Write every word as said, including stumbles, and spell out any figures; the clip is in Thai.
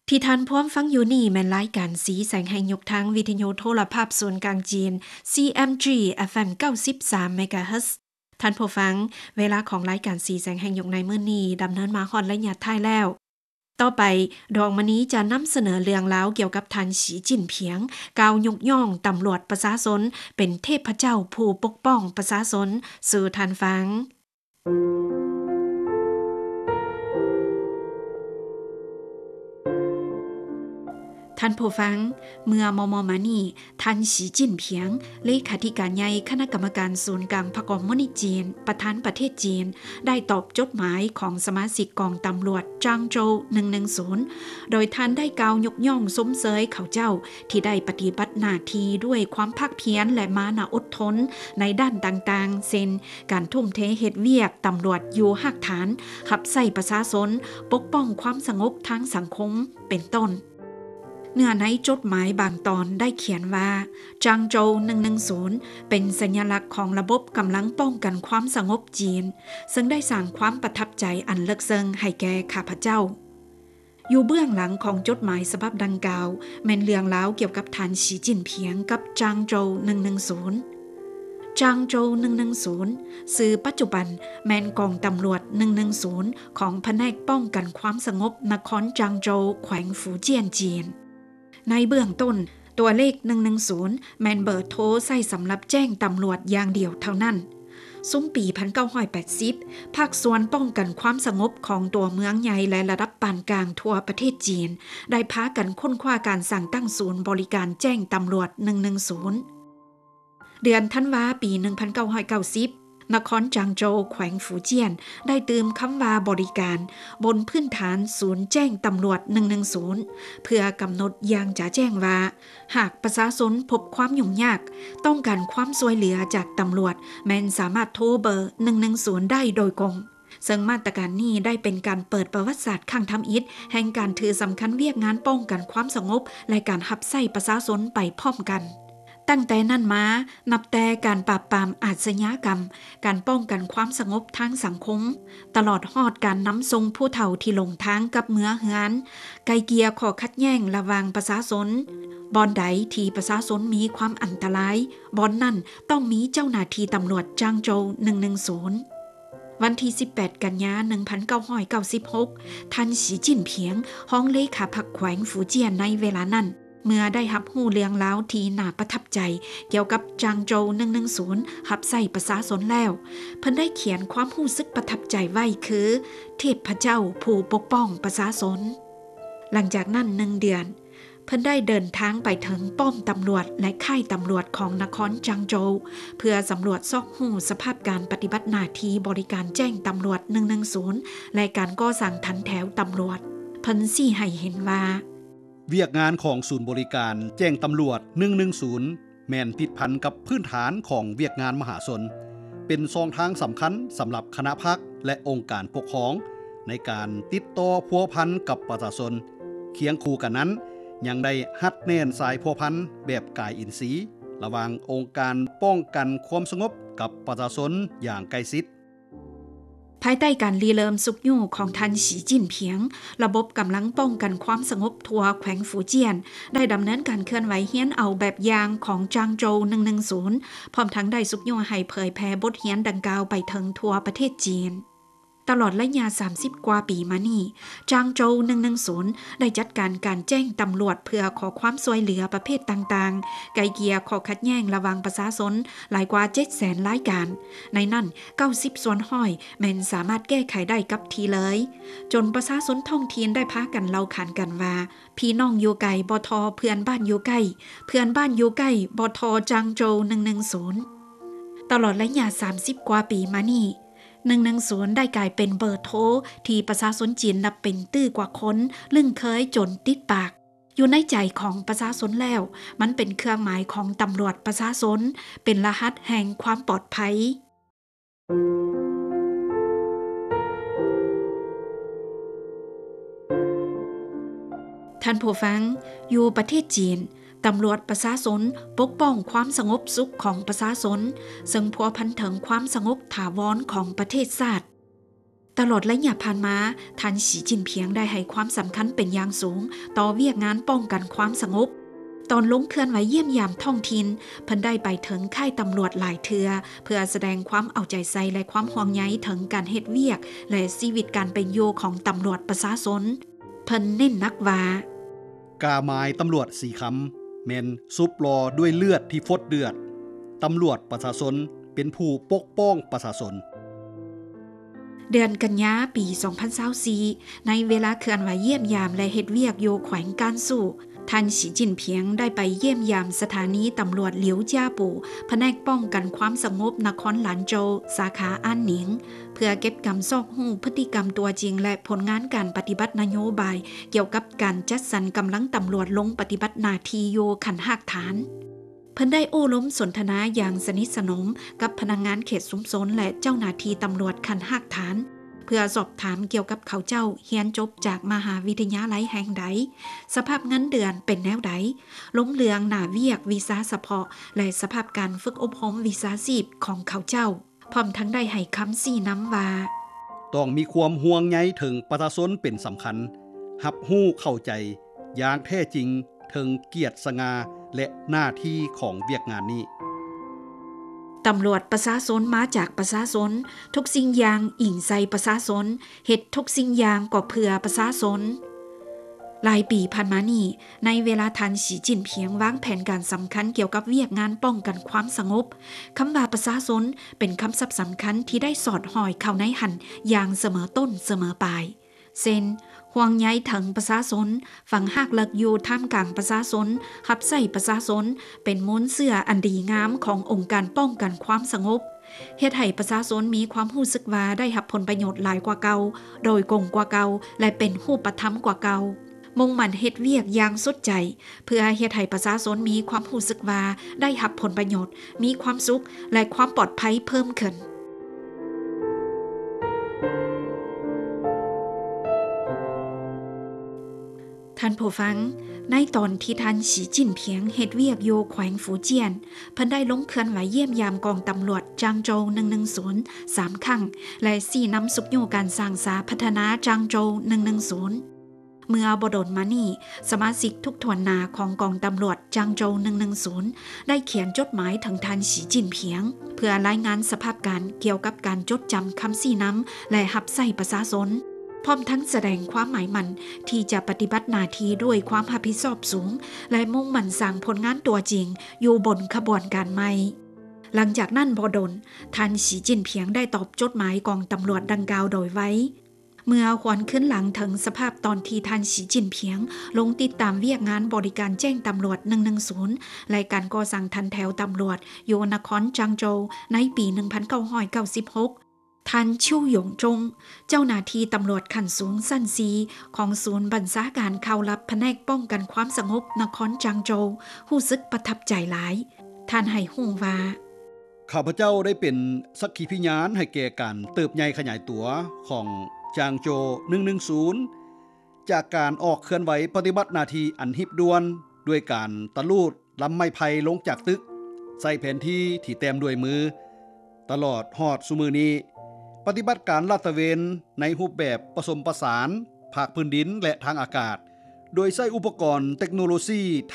ที่ท่านพร้อมฟังอยู่นี่แม่นรายการสีแสงแห่งยุคทางวิทยุโทรภาพศูนย์กลางจีน ซี เอ็ม จี เอฟ เอ็ม เก้าสิบสาม เมกะเฮิรตซ์ ท่านผู้ฟังเวลาของรายการสีแสงแห่งยุคในมื้อนี้ดำเนินมาฮอดระยะท้ายแล้วต่อไปดองมื้อนี้จะนำเสนอเรื่องราวเกี่ยวกับท่านสีจิ้นเพียงกล่าวยกย่องตำรวจประชาชนเป็นเทพเจ้าผู้ปกป้องประชาชนสู่ท่านฟังท่านผู้ฟังเมื่อมมมานี่ท่านสีจิ้นเพียงเลขาธิการใหญ่คณะกรรมการศูนย์กลางพรรคคอมมิวนิสต์จีนประธานประเทศจีนได้ตอบจดหมายของสมาชิกกองตำรวจจางโจวหนึ่งหนึ่งศูนย์โดยท่านได้กล่าวยกย่องสมเสยเขาเจ้าที่ได้ปฏิบัติหน้าที่ด้วยความภาคเพียรและมานะอดทนในด้านต่างๆเช่นการทุ่มเทเฮ็ดเวียกตำรวจอยู่ภาคฐานขับไล่ประชาชนปกป้องความสงบทางสังคมเป็นต้นเนื้อในจดหมายบางตอนได้เขียนว่าจางโจวหนึ่งหนึ่งศูนย์เป็นสัญลักษณ์ของระบบกำลังป้องกันความสงบจีนซึ่งได้สร้างความประทับใจอันเลิศเซิงให้แก่ข้าพเจ้าอยู่เบื้องหลังของจดหมายฉบับดังกล่าวแม่นเรื่องราวเกี่ยวกับท่านสีจิ้นเพียงกับจางโจวหนึ่งหนึ่งศูนย์จางโจวหนึ่งหนึ่งศูนย์สื่อปัจจุบันแม่นกองตำรวจหนึ่งหนึ่งศูนย์ของแผนกป้องกันความสงบนครจางโจวแขวงฝูเจี้ยนจีนในเบื้องต้นตัวเลขหนึ่งหนึ่งศูนย์แมนเบอร์โทรใส่สำหรับแจ้งตำรวจอย่างเดียวเท่านั้นซุ้มปีหนึ่งเก้าแปดศูนย์ภาคส่วนป้องกันความสงบของตัวเมืองใหญ่และระดับปานกลางทั่วประเทศจีนได้พากันค้นคว้าการสั่งตั้งศูนย์บริการแจ้งตำรวจหนึ่งหนึ่งศูนย์เดือนธันวาปีหนึ่งพันเก้าร้อยเก้าสิบนครจางโจวแขวงฝูเจี้ยนได้เติมคำว่าบริการบนพื้นฐานศูนย์แจ้งตำรวจหนึ่งหนึ่งศูนย์เพื่อกำหนดอย่างจะแจ้งว่าหากประชาชนพบความยุ่งยากต้องการความช่วยเหลือจากตำรวจแม้นสามารถโทรเบอร์หนึ่งหนึ่งศูนย์ได้โดยตรงซึ่งมาตรการนี้ได้เป็นการเปิดประวัติศาสตร์ข้างทำอิฐแห่งการถือสำคัญเวียกงานป้องกันความสงบและการรับใช้ประชาชนไปพร้อมกันตั้งแต่นั้นมานับแต่การปราบปรามอาชญากรรมการป้องกันความสงบทางสังคมตลอดฮอดการนำทรงผู้เฒ่าที่หลงทางกับเมือเหือนไกลเกลี่ยข้อขัดแย้งระหว่างประชาชนบ่อนใดที่ประชาชนมีความอันตรายบ่อนนั้นต้องมีเจ้าหน้าที่ตำรวจจางโจวหนึ่งหนึ่งศูนย์วันที่สิบแปดกันยายนหนึ่งพันเก้าร้อยเก้าสิบหกท่านสีจิ้นเพียงห้องเลขาพรรคแขวงฝูเจี้ยนในเวลานั้นเมื่อได้รับรู้เรื่องราวที่น่าประทับใจเกี่ยวกับจางโจวหนึ่งหนึ่งศูนย์รับใช้ประชาชนแล้วเพิ่นได้เขียนความรู้สึกประทับใจไว้คือเทพเจ้าผู้ปกป้องประชาชนหลังจากนั้นหนึ่งเดือนเพิ่นได้เดินทางไปถึงป้อมตำรวจและค่ายตำรวจของนครจางโจวเพื่อสำรวจซอกหูสภาพการปฏิบัติหน้าที่บริการแจ้งตำรวจหนึ่งหนึ่งศูนย์และการก่อสร้างทันแถวตำรวจเพิ่นชี้ให้เห็นว่าเวียกงานของศูนย์บริการแจ้งตำรวจหนึ่งหนึ่งศูนย์แม่นติดพันกับพื้นฐานของเวียกงานมหาชนเป็นช่องทางสำคัญสำหรับคณะพรรคและองค์การปกครองในการติดต่อพัวพันกับประชาชนเคียงคู่กันนั้นยังได้ฮัดแน่นสายพัวพันแบบกายอินทรีย์ระหว่างองค์การป้องกันความสงบกับประชาชนอย่างใกล้ชิดภายใต้การรีเริ่มสุกยู่ของท่านสีจิ้นเพียงระบบกำลังป้องกันความสงบทั่วแขวงฝูเจี้ยนได้ดำเนินการเคลื่อนไหวเฮียนเอาแบบอย่างของจางโจวหนึ่งหนึ่งศูนย์พร้อมทั้งได้สุกยู่ให้เผยแพร่บทเรียนดังกล่าวไปถึงทั่วประเทศจีนตลอดระยะสามสิบกว่าปีมานี่จางโจวหนึ่งหนึ่งศูนย์ได้จัดการการแจ้งตำรวจเพื่อขอความช่วยเหลือประเภทต่างๆไกลเกลี่ยข้อขัดแย้งระหว่างประชาชนหลายกว่า เจ็ดแสน รายการในนั้นเก้าสิบส่วนห้อยแม้นสามารถแก้ไขได้กับทีเลยจนประชาชนท้องถิ่นได้พากันเล่าขานกันว่าพี่น้องอยู่ไกลบ่ทอเพื่อนบ้านอยู่ใกล้เพื่อนบ้านอยู่ใกล้บ่ทอจางโจวหนึ่งหนึ่งศูนย์ตลอดระยะสามสิบกว่าปีมานี่หนึ่งหนึ่งศูนย์ได้กลายเป็นเบอร์โทรที่ประชาชนจีนนับเป็นตื้อกว่าคนลึ่งเคยจนติดปากอยู่ในใจของประชาชนแล้วมันเป็นเครื่องหมายของตำรวจประชาชนเป็นรหัสแห่งความปลอดภัยท่านผู้ฟังอยู่ประเทศจีนตำรวจประชาชนปกป้องความสงบสุขของประชาชนซึ่งพัวพันถึงความสงบถาวรของประเทศชาติตลอดระยะผ่านมาท่านสีจิ้นเพียงได้ให้ความสำคัญเป็นอย่างสูงต่อเวียกงานป้องกันความสงบตอนลงเคลื่อนไหวเยี่ยมยามท้องถิ่นเพิ่นได้ไปถึงค่ายตำรวจหลายเทือเพื่อแสดงความเอาใจใส่และความห่วงใยถึงการเฮ็ดเวียกและชีวิตการเป็นอยู่ของตำรวจประชาชนเพิ่นเน้นนักว่ากาหมายตำรวจสีคำแม่นซุบรอด้วยเลือดที่ฟดเดือดตำรวจประชาชนเป็นผู้ปกป้องประชาชนเดือนกันยาปี สองพันยี่สิบสี่ ในเวลาเคลื่อนไหวเยี่ยมยามและเฮ็ดเวียกอยู่แขวงการสู้ท่านสีจิ้นเพียงได้ไปเยี่ยมยามสถานีตำรวจหลิวจ้าปู่แผนกป้องกันความสงบนครหลานโจวสาขาอ้านหนิงเพื่อเก็บกำซอกหู้พฤติกรรมตัวจริงและผลงานการปฏิบัตินโยบายเกี่ยวกับการจัดสรรกำลังตำรวจลงปฏิบัติหน้าที่โยขันหากฐานเพิ่นได้โอ้ล้มสนทนาอย่างสนิทสนมกับพนักงานเขตสุมสนและเจ้าหน้าที่ตำรวจขันหากฐานเพื่อสอบถามเกี่ยวกับเขาเจ้าเรียนจบจากมหาวิทยาลัยแห่งใดสภาพเงินเดือนเป็นแนวใดล้มเลืองหน้าเวียกวีซ่าเฉพาะและสภาพการฝึกอบรมวีซ่าชีพของเขาเจ้าพร้อมทั้งได้ให้คำชี้นำว่าต้องมีความห่วงใยถึงประชาชนเป็นสำคัญรับรู้เข้าใจอย่างแท้จริงถึงเกียรติสง่าและหน้าที่ของเวียกงานนี้ตำรวจประชาชนมาจากประชาชนทุกสิ่งอย่างอิงใส่ประชาชนเฮ็ดทุกสิ่งอย่างก็เพื่อประชาชนหลายปีผ่านมานี้ในเวลาท่านสีจิ้นเพียงวางแผนการสำคัญเกี่ยวกับเวียกงานป้องกันความสงบคำว่าประชาชนเป็นคำศัพท์สำคัญที่ได้สอดห้อยเข้าในหันอย่างเสมอต้นเสมอปลายเช่นห่วงใยถึงประชาชนฝังหักหลักอยู่ท่ามกลางประชาชนรับใช้ประชาชนเป็นม้วนเสื้ออันดีงามขององค์การป้องกันความสงบเฮ็ดให้ประชาชนมีความรู้สึกว่าได้รับผลประโยชน์หลายกว่าเก่าโดยกงกว่าเก่าและเป็นรูปธรรมกว่าเก่ามุ่งมั่นเฮ็ดเวียกอย่างสุดใจเพื่อเฮ็ดให้ประชาชนมีความรู้สึกว่าได้รับผลประโยชน์มีความสุขและความปลอดภัยเพิ่มขึ้นท่านผู้ฟังในตอนที่ท่านสีจิ้นเพียงเฮ็ดเวียกอยู่แขวงฟูเจียนเพิ่นได้ลงเคลื่อนไหวเยี่ยมยามกองตำรวจจางโจวหนึ่งหนึ่งศูนย์ สามครั้งและสี่นำสุขโยการสร้างสาพัฒนาจางโจวหนึ่งหนึ่งศูนย์เมื่อบ่ดนมานี่สมาชิกทุกทวนนาของกองตำรวจจางโจวหนึ่งหนึ่งศูนย์ได้เขียนจดหมายถึงท่านสีจิ้นเพียงเพื่อรายงานสภาพการเกี่ยวกับการจดจำคำสี่นำและรับใช้ประชาชนพร้อมทั้งแสดงความหมายมั่นที่จะปฏิบัติหน้าที่ด้วยความรับผิดชอบสูงและมุ่งมั่นสร้างผลงานตัวจริงอยู่บนขบวนการใหม่หลังจากนั้นบ่ดนท่านสีจิ้นเพียงได้ตอบจดหมายกองตำรวจดังกล่าวโดยไว้เมื่อขวัญขึ้นหลังถึงสภาพตอนที่ท่านสีจิ้นเพียงลงติดตามเวียกงานบริการแจ้งตำรวจหนึ่งหนึ่งศูนย์และการก่อสร้างทันแถวตำรวจอยู่นครจางโจวในปีหนึ่งพันเก้าร้อยเก้าสิบหกท่านชิ่วหยงจงเจ้าหน้าที่ตำรวจขั้นสูงสั้นซีของศูนย์บัญชาการข่าวลับแผนกป้องกันความสงบนครจางโจวรู้สึกประทับใจหลายท่านให้ฮู้ว่าข้าพเจ้าได้เป็นสักขีพยานให้แก่การเติบใหญ่ขยายตัวของจางโจวหนึ่งหนึ่งศูนย์จากการออกเคลื่อนไหวปฏิบัติหน้าที่อันหิบด่วนด้วยการตะลูดลำไม้ไผ่ลงจากตึกใส่แผนที่ที่แต้มด้วยมือตลอดฮอดซุมื้อนี้ปฏิบัติการลาดตระเวนในรูปแบบผสมผสานภาคพื้นดินและทางอากาศโดยใช้อุปกรณ์เทคโนโลยี